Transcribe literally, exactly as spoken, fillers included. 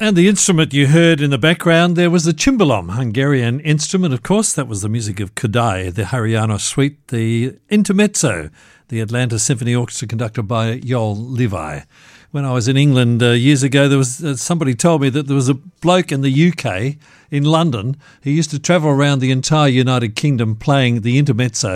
And the instrument you heard in the background there was the cimbalom, Hungarian instrument, of course. That was the music of Kodály, the Haryana Suite, the Intermezzo, the Atlanta Symphony Orchestra conducted by Joel Levi. When I was in England uh, years ago, there was uh, somebody told me that there was a bloke in the U K, in London, who used to travel around the entire United Kingdom playing the Intermezzo